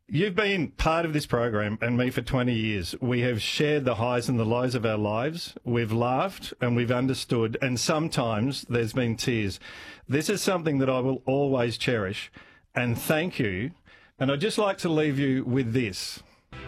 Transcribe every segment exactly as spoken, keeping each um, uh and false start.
You've been part of this program and me for twenty years. We have shared the highs and the lows of our lives. We've laughed and we've understood, and sometimes there's been tears. This is something that I will always cherish, and thank you. And I'd just like to leave you with this.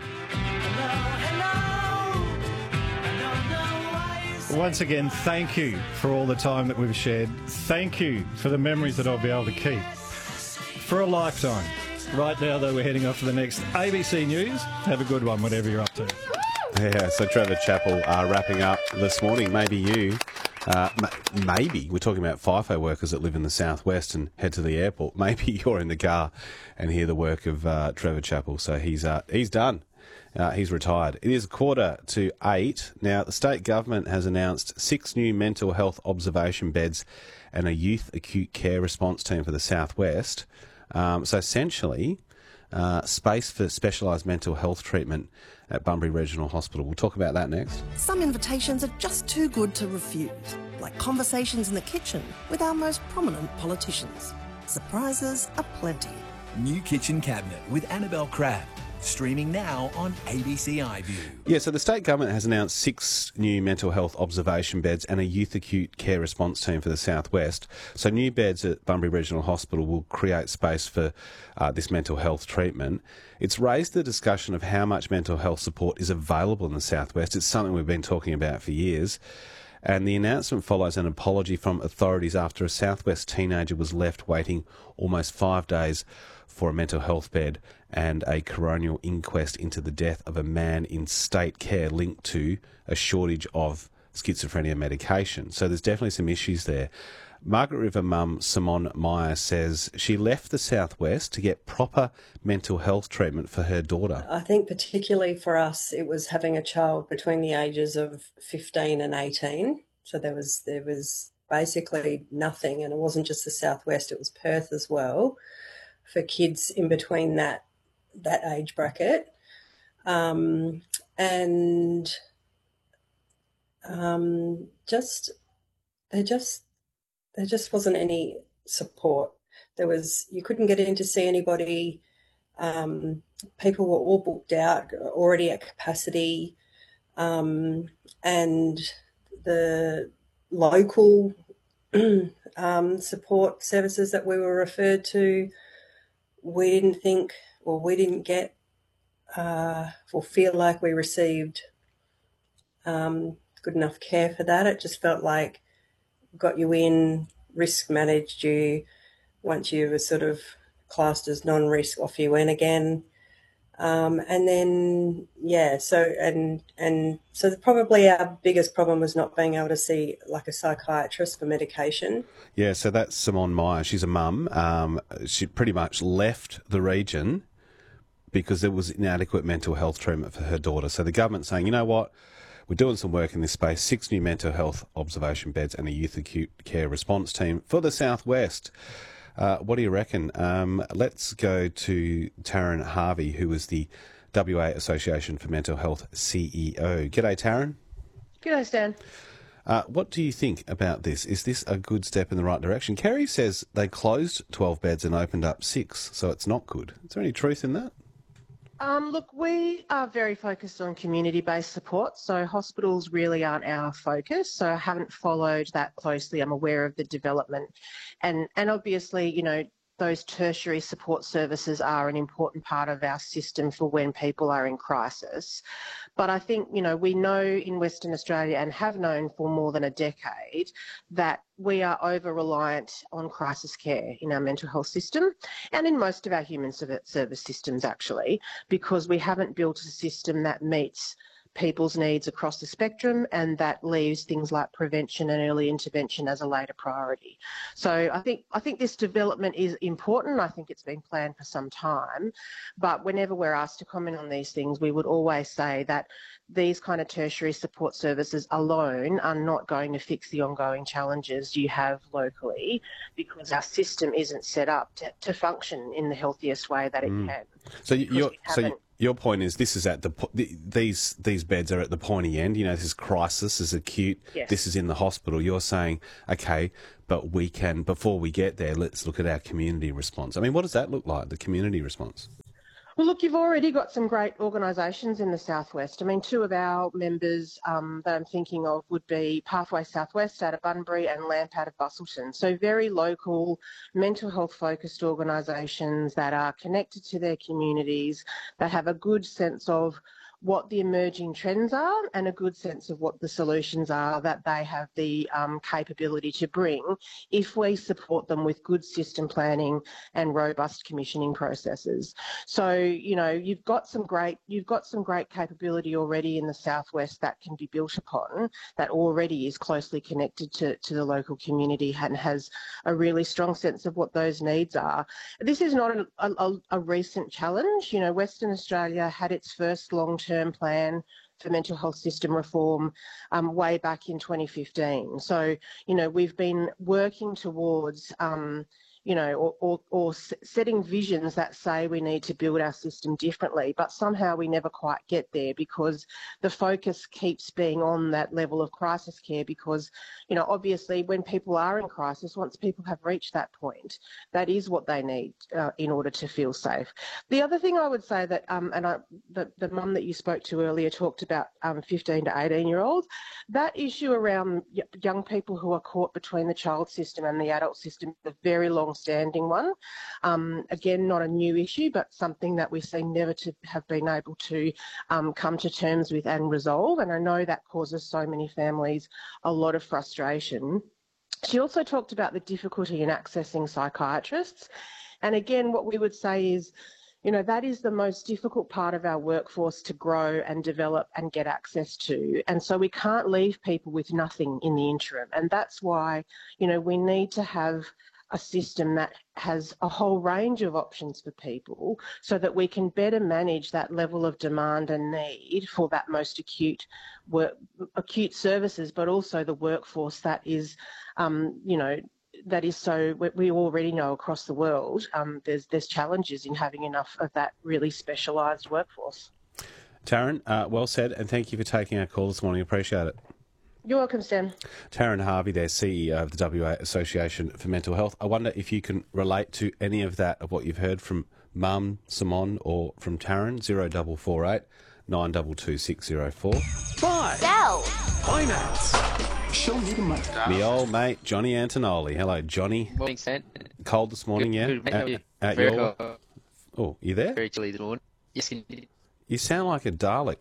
Once again, thank you for all the time that we've shared. Thank you for the memories that I'll be able to keep for a lifetime. Right now, though, we're heading off to the next A B C News. Have a good one, whatever you're up to. Yeah, so Trevor Chappell uh, wrapping up this morning. Maybe you, uh, m- maybe, we're talking about FIFO workers that live in the southwest and head to the airport. Maybe you're in the car and hear the work of uh, Trevor Chappell. So he's uh, he's done. Uh, he's retired. It is quarter to eight. Now, the state government has announced six new mental health observation beds and a youth acute care response team for the southwest. Um, so essentially, uh, space for specialised mental health treatment at Bunbury Regional Hospital. We'll talk about that next. Some invitations are just too good to refuse, like conversations in the kitchen with our most prominent politicians. Surprises aplenty. New Kitchen Cabinet with Annabelle Crabb. Streaming now on A B C iView. Yeah, so the state government has announced six new mental health observation beds and a youth acute care response team for the southwest. So new beds at Bunbury Regional Hospital will create space for uh, this mental health treatment. It's raised the discussion of how much mental health support is available in the southwest. It's something we've been talking about for years. And the announcement follows an apology from authorities after a southwest teenager was left waiting almost five days for a mental health bed and a coronial inquest into the death of a man in state care linked to a shortage of schizophrenia medication. So there's definitely some issues there. Margaret River mum Simone Meyer says she left the southwest to get proper mental health treatment for her daughter. I think particularly for us, it was having a child between the ages of fifteen and eighteen. So there was there was basically nothing, and it wasn't just the southwest, it was Perth as well, for kids in between that that age bracket. Um, and um, just there just there just wasn't any support. There was you couldn't get in to see anybody. Um, people were all booked out, already at capacity, um, and the local um, support services that we were referred to, we didn't think, or we didn't get, uh, or feel like we received um, good enough care for that. It just felt like got you in, risk managed you. Once you were sort of classed as non-risk, off you went again. Um, and then, yeah, so, and, and so probably our biggest problem was not being able to see like a psychiatrist for medication. Yeah, so that's Simone Meyer. She's a mum. Um, she pretty much left the region because there was inadequate mental health treatment for her daughter. So the government's saying, you know what, we're doing some work in this space, six new mental health observation beds and a youth acute care response team for the southwest. Uh, what do you reckon? Um, let's go to Taryn Harvey, who is the W A Association for Mental Health C E O. G'day, Taryn. G'day, Stan. Uh, what do you think about this? Is this a good step in the right direction? Kerry says they closed twelve beds and opened up six, so it's not good. Is there any truth in that? Um, look, we are very focused on community-based support, so hospitals really aren't our focus. So I haven't followed that closely. I'm aware of the development, and and obviously, you know, those tertiary support services are an important part of our system for when people are in crisis. But I think, you know, we know in Western Australia and have known for more than a decade that we are over-reliant on crisis care in our mental health system and in most of our human service systems, actually, because we haven't built a system that meets people's needs across the spectrum, and that leaves things like prevention and early intervention as a later priority. So I think I think this development is important. I think it's been planned for some time, but whenever we're asked to comment on these things, we would always say that these kind of tertiary support services alone are not going to fix the ongoing challenges you have locally, because our system isn't set up to, to function in the healthiest way that it Mm. can. So you're so your point is this is at the these these beds are at the pointy end. You know, this is crisis, this is acute. Yes. This is in the hospital. You're saying, okay, but we can, before we get there, let's look at our community response. I mean, what does that look like? The community response. Well, look, you've already got some great organisations in the Southwest. I mean, two of our members um, that I'm thinking of would be Pathway Southwest out of Bunbury and LAMP out of Busselton. So very local, mental health focused organisations that are connected to their communities, that have a good sense of what the emerging trends are and a good sense of what the solutions are that they have the um, capability to bring if we support them with good system planning and robust commissioning processes. So, you know, you've got some great, you've got some great capability already in the Southwest that can be built upon, that already is closely connected to, to the local community and has a really strong sense of what those needs are. This is not a, a, a recent challenge. You know, Western Australia had its first long-term term plan for mental health system reform um, way back in twenty fifteen. So, you know, we've been working towards, um, you know, or, or, or setting visions that say we need to build our system differently, but somehow we never quite get there because the focus keeps being on that level of crisis care because, you know, obviously when people are in crisis, once people have reached that point, that is what they need uh, in order to feel safe. The other thing I would say that, um, and I, the, the mum that you spoke to earlier talked about um, fifteen to eighteen year olds, that issue around young people who are caught between the child system and the adult system is a very long standing one. Um, again, not a new issue, but something that we seem never to have been able to um, come to terms with and resolve. And I know that causes so many families a lot of frustration. She also talked about the difficulty in accessing psychiatrists. And again, what we would say is, you know, that is the most difficult part of our workforce to grow and develop and get access to. And so we can't leave people with nothing in the interim. And that's why, you know, we need to have a system that has a whole range of options for people so that we can better manage that level of demand and need for that most acute work, acute services, but also the workforce that is, um, you know, that is so, we already know across the world, um, there's, there's challenges in having enough of that really specialised workforce. Taryn, uh, well said, and thank you for taking our call this morning. Appreciate it. You're welcome, Stan. Taryn Harvey there, C E O of the W A Association for Mental Health. I wonder if you can relate to any of that, of what you've heard from Mum, Simon, or from Taryn. zero double four eight nine two two six zero four. Five. Sell. Finance. Show me the money. Me old mate, Johnny Antonoli. Hello, Johnny. Morning, Stan. Cold this morning, good, yeah? Good, mate. At, How are you? at Very your... cold. Oh, you there? Very chilly this morning. Yes, indeed. You sound like a Dalek.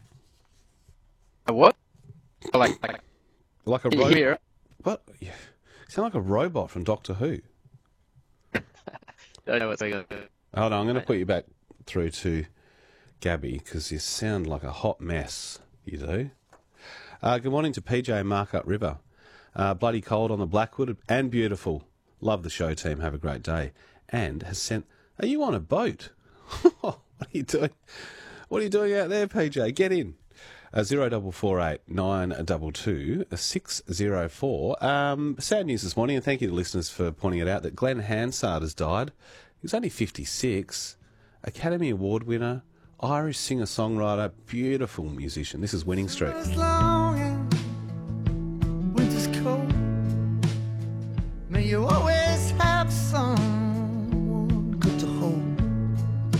A what? Like, like, Like a can you robot. hear it? What? You sound like a robot from Doctor Who. I don't know what's going on. Hold on, I'm going to put you back through to Gabby because you sound like a hot mess. You do. Uh, good morning to P J Markup River. Uh, bloody cold on the Blackwood and beautiful. Love the show, team. Have a great day. And has sent. Are you on a boat? What are you doing? What are you doing out there, P J? Get in. Uh, zero double four eight nine double two six zero four. Um, sad news this morning, and thank you to listeners for pointing it out, that Glenn Hansard has died. He was only fifty-six, Academy Award winner, Irish singer-songwriter, beautiful musician. This is Winning Street. Winter's cold. May you always